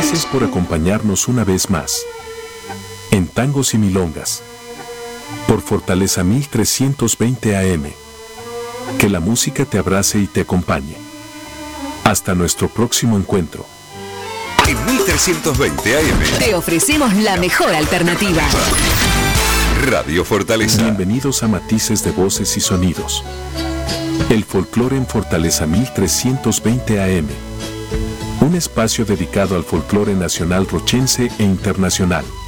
Gracias por acompañarnos una vez más. En Tangos y Milongas. Por Fortaleza 1320 AM. Que la música te abrace y te acompañe. Hasta nuestro próximo encuentro. En 1320 AM. Te ofrecemos la mejor alternativa. Radio Fortaleza. Bienvenidos a Matices de Voces y Sonidos. El folclore en Fortaleza 1320 AM. Un espacio dedicado al folclore nacional rochense e internacional.